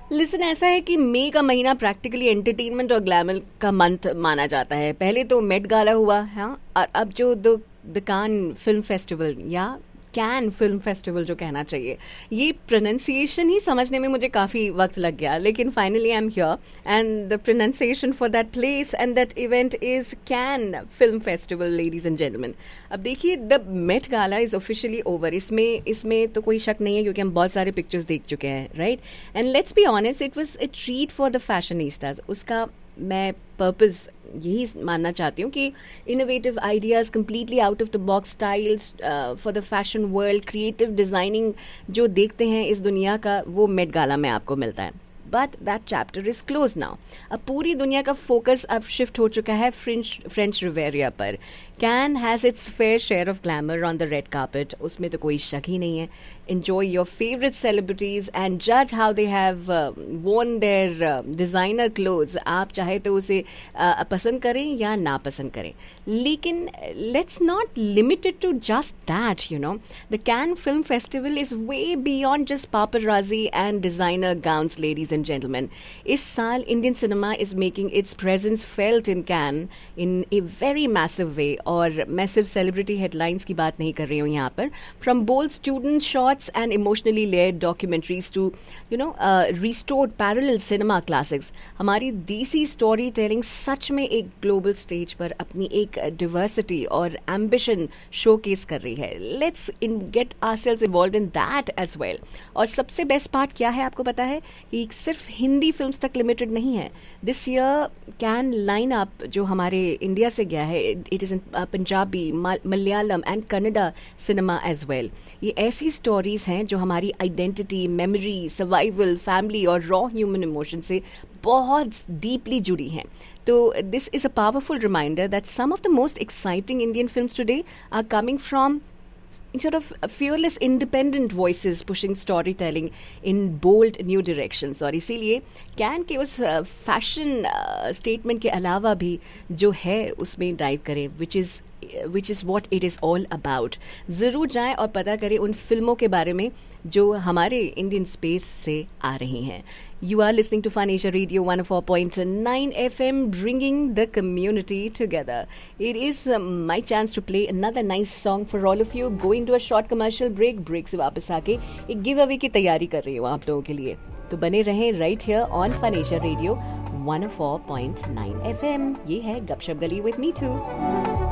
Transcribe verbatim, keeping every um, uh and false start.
Listen, ऐसा है कि मई का महीना प्रैक्टिकली एंटरटेनमेंट और ग्लैमर का मंथ माना जाता है। पहले तो मेट गाला हुआ, हाँ, और अब जो the the Cannes film festival या कैन फिल्म फेस्टिवल जो कहना चाहिए, ये प्रोनाउंसिएशन ही समझने में मुझे काफ़ी वक्त लग गया, लेकिन finally I am here and the pronunciation for that place and that event is can film festival, ladies and gentleman. अब देखिए, the Met Gala is officially over. इसमें इसमें तो कोई शक नहीं है, क्योंकि हम बहुत सारे पिक्चर्स देख चुके हैं, right? And let's be honest, it was a treat for the फैशनिस्टास। उसका मैं पर्पस यही मानना चाहती हूँ कि innovative ideas, completely out of the box styles for the fashion world, creative designing जो देखते हैं इस दुनिया का, वो मेट गाला में आपको मिलता है। But that chapter is close now. अब पूरी दुनिया का फोकस अब शिफ्ट हो चुका है फ्रेंच फ्रेंच रिवेरिया पर। Can has its fair share of glamour on the red carpet, उसमें तो कोई शक ही नहीं है। enjoy your favorite celebrities and judge how they have uh, worn their uh, designer clothes. आप चाहे तो उसे uh, पसंद करें या ना पसंद करें, लेकिन let's not limit it to just that, you know. The Cannes Film Festival is way beyond just paparazzi and designer gowns, ladies and gentlemen. इस साल Indian cinema is making its presence felt in Cannes in a very massive way, और massive celebrity headlines की बात नहीं कर रही हूँ यहाँ पर. From bold student shots and emotionally layered documentaries to, you know, uh, restored parallel cinema classics. हमारी देसी स्टोरी टेलिंग सच में एक ग्लोबल स्टेज पर अपनी एक डिवर्सिटी और एम्बिशन शोकेस कर रही है. Let's in gate ourselves involved in that as well. और सबसे बेस्ट पार्ट क्या है आपको पता है? कि सिर्फ हिंदी फिल्म्स तक लिमिटेड नहीं है. This year can line up जो हमारे इंडिया से गया है, it is in Punjabi, Malayalam and Kannada cinema as well. ये ऐसी स्टोरी हैं जो हमारी आइडेंटिटी, मेमोरी, सर्वाइवल, फैमिली और रॉ ह्यूमन इमोशन से बहुत डीपली जुड़ी हैं. तो this is a powerful reminder that some of the most exciting Indian films today are coming from sort of fearless independent voices pushing storytelling in bold new directions. और इसीलिए can के उस fashion statement के अलावा भी जो है उसमें डाइव करें, which is which is what it is all about. ज़रूर जाएं और पता करें उन फिल्मों के बारे में जो हमारे इंडियन स्पेस से आ रही हैं. You are listening to Fun Asia Radio one oh four point nine F M, bringing the community together. It is uh, my chance to play another nice song for all of you. Go into a short commercial break. Break से वापस आके एक give away की तैयारी कर रही हूँ आप लोगों के लिए. तो बने रहें right here on Fun Asia Radio one oh four point nine F M. ये है गपशप गली with me too.